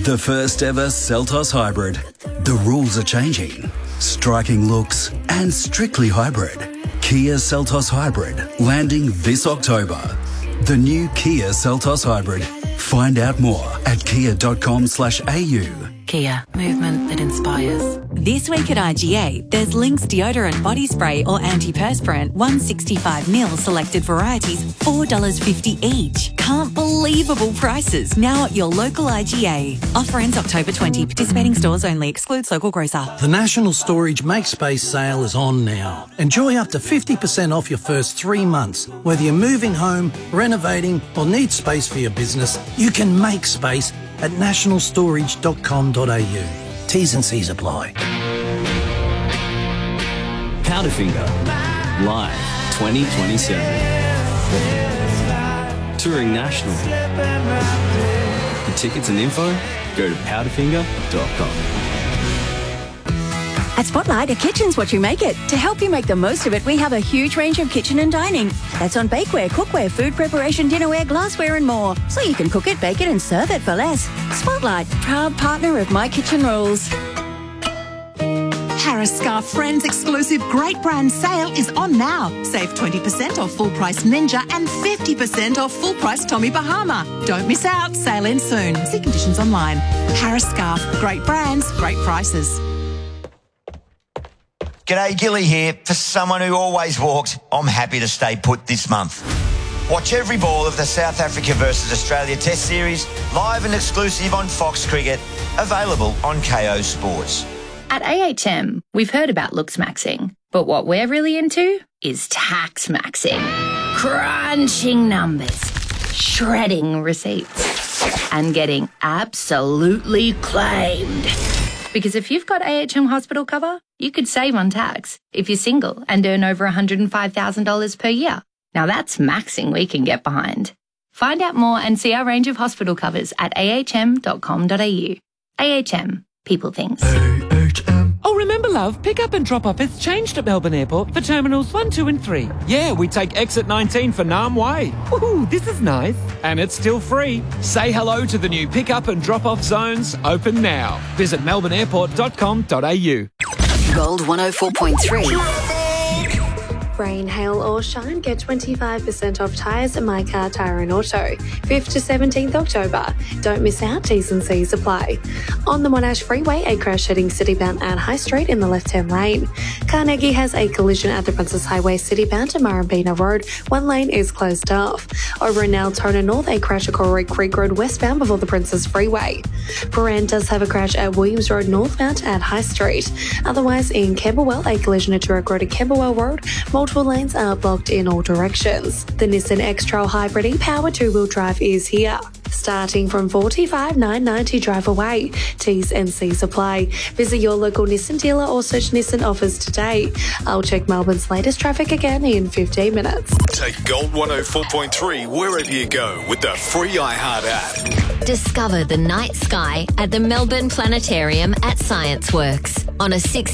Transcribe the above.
The first ever Seltos Hybrid. The rules are changing. Striking looks and strictly hybrid. Kia Seltos Hybrid landing this October. The new Kia Seltos Hybrid. Find out more at kia.com/au. Kia, movement that inspires. This week at IGA, there's Lynx deodorant body spray or antiperspirant, 165ml selected varieties, $4.50 each. Can't believable prices now at your local IGA. Offer ends October 20. Participating stores only. Excludes local grocer. The National Storage Make Space sale is on now. Enjoy up to 50% off your first 3 months. Whether you're moving home, renovating or need space for your business, you can make space at nationalstorage.com.au. T's and C's apply. Powderfinger, live 2027. Touring national. For tickets and info, go to powderfinger.com. At Spotlight, a kitchen's what you make it. To help you make the most of it, we have a huge range of kitchen and dining. That's on bakeware, cookware, food preparation, dinnerware, glassware and more. So you can cook it, bake it and serve it for less. Spotlight, proud partner of My Kitchen Rules. Harris Scarf Friends exclusive great brand sale is on now. Save 20% off full price Ninja and 50% off full price Tommy Bahama. Don't miss out. Sale ends soon. See conditions online. Harris Scarf. Great brands, great prices. G'day, Gilly here. For someone who always walked, I'm happy to stay put this month. Watch every ball of the South Africa versus Australia Test Series live and exclusive on Fox Cricket, available on KO Sports. At AHM, we've heard about looks maxing, but what we're really into is tax maxing. Crunching numbers, shredding receipts, and getting absolutely claimed. Because if you've got AHM hospital cover, you could save on tax if you're single and earn over $105,000 per year. Now that's maxing we can get behind. Find out more and see our range of hospital covers at ahm.com.au. AHM. People things. Oh, remember, love, pick up and drop off has changed at Melbourne Airport for Terminals 1, 2 and 3. Yeah, we take exit 19 for Nam Way. Ooh, this is nice. And it's still free. Say hello to the new pick up and drop off zones, open now. Visit melbourneairport.com.au. Gold 104.3. Rain, hail or shine, get 25% off tyres at My Car Tyre and Auto. 5th to 17th October. Don't miss out, T's and C's apply. On the Monash Freeway, a crash heading citybound at High Street in the left-hand lane. Carnegie has a collision at the Princess Highway citybound to Murrumbeena Road. One lane is closed off. Over in Altona North, a crash at Corey Creek Road westbound before the Princess Freeway. Prahran does have a crash at Williams Road northbound at High Street. Otherwise, in Camberwell, a collision at Turek Road at Camberwell Road. Multiple lanes are blocked in all directions. The Nissan X-Trail Hybrid e-Power 2-wheel drive is here. Starting from $45,990 drive away. T's and C's apply. Visit your local Nissan dealer or search Nissan offers today. I'll check Melbourne's latest traffic again in 15 minutes. Take Gold 104.3 wherever you go with the free iHeart app. Discover the night sky at the Melbourne Planetarium at Science Works on a 6